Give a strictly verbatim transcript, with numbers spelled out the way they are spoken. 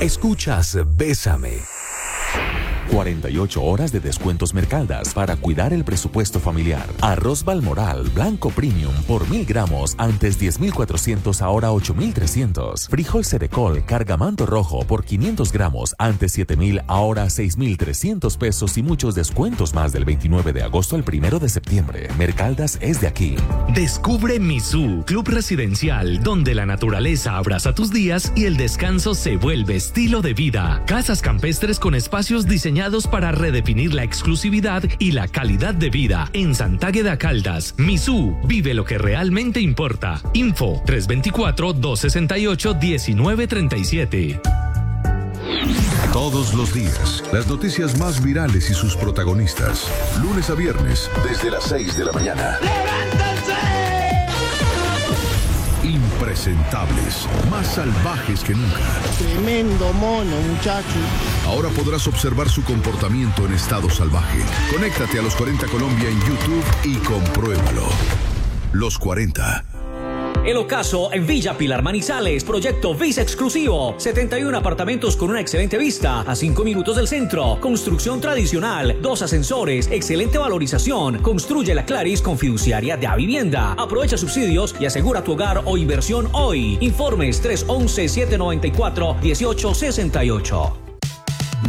Escuchas Bésame. cuarenta y ocho horas de descuentos Mercaldas para cuidar el presupuesto familiar. Arroz Balmoral Blanco Premium por mil gramos, antes diez mil cuatrocientos, ahora ocho mil trescientos. Frijol Cerecol Cargamanto Rojo por quinientos gramos, antes siete mil, ahora seis mil trescientos pesos y muchos descuentos más del veintinueve de agosto al primero de septiembre. Mercaldas es de aquí. Descubre Misú, club residencial donde la naturaleza abraza tus días y el descanso se vuelve estilo de vida. Casas campestres con espacios diseñados para redefinir la exclusividad y la calidad de vida. En Santágueda Caldas, Misú, vive lo que realmente importa. Info tres dos cuatro, dos seis ocho, uno nueve tres siete. Todos los días, las noticias más virales y sus protagonistas. Lunes a viernes, desde las seis de la mañana. Impresentables, más salvajes que nunca. Tremendo mono, muchacho. Ahora podrás observar su comportamiento en estado salvaje. Conéctate a Los cuarenta Colombia en YouTube y compruébalo. Los cuarenta. El ocaso en Villa Pilar Manizales, proyecto Visa exclusivo, setenta y uno apartamentos con una excelente vista, a cinco minutos del centro, construcción tradicional, dos ascensores, excelente valorización, construye la Claris con fiduciaria de Avivienda, aprovecha subsidios y asegura tu hogar o inversión hoy. Informes tres uno uno, siete nueve cuatro, uno ocho seis ocho.